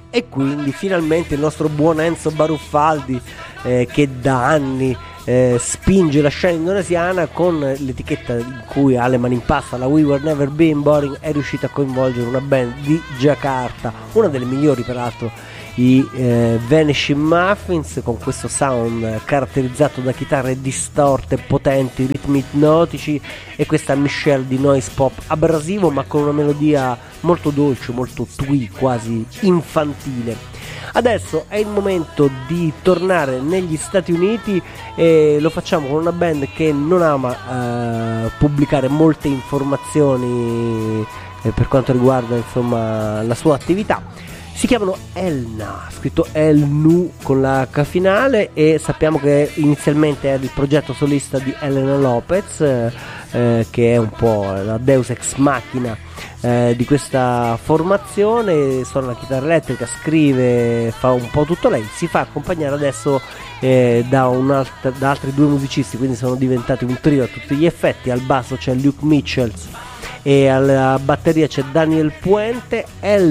e quindi finalmente il nostro buon Enzo Baruffaldi, che da anni spinge la scena indonesiana con l'etichetta in cui ha le mani in pasta, la We Were Never Been Boring, è riuscita a coinvolgere una band di Jakarta, una delle migliori peraltro, i Vanishing Muffins, con questo sound caratterizzato da chitarre distorte, potenti, ritmi ipnotici e questa miscela di noise pop abrasivo ma con una melodia molto dolce, molto twee, quasi infantile. Adesso è il momento di tornare negli Stati Uniti e lo facciamo con una band che non ama pubblicare molte informazioni per quanto riguarda insomma la sua attività. Si chiamano Elna, scritto Elnu con la H finale, e sappiamo che inizialmente era il progetto solista di Elena Lopez, che è un po' la deus ex machina di questa formazione. Suona la chitarra elettrica, scrive, fa un po' tutto lei. Si fa accompagnare adesso da altri due musicisti, quindi sono diventati un trio a tutti gli effetti. Al basso c'è Luke Mitchells e alla batteria c'è Daniel Puente.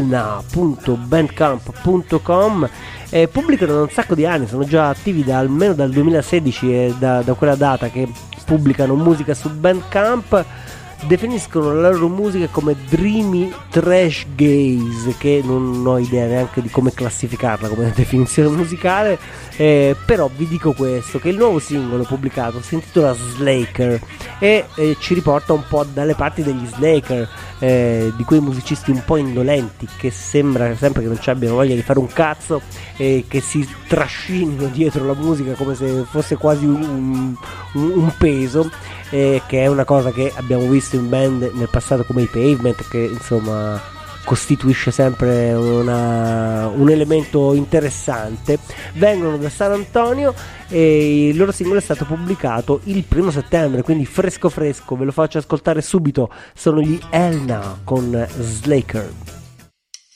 Elna.bandcamp.com, pubblicano da un sacco di anni, sono già attivi almeno dal 2016 e da quella data che pubblicano musica su Bandcamp. Definiscono la loro musica come dreamy trash gaze, che non ho idea neanche di come classificarla come definizione musicale, però vi dico questo, che il nuovo singolo pubblicato si intitola Slaker e ci riporta un po' dalle parti degli Slaker, di quei musicisti un po' indolenti che sembra sempre che non ci abbiano voglia di fare un cazzo e che si trascinino dietro la musica come se fosse quasi un peso, che è una cosa che abbiamo visto in band nel passato come i Pavement, che insomma costituisce sempre un elemento interessante. Vengono da San Antonio e il loro singolo è stato pubblicato il 1 settembre, quindi fresco fresco, ve lo faccio ascoltare subito. Sono gli Elna con Slaker.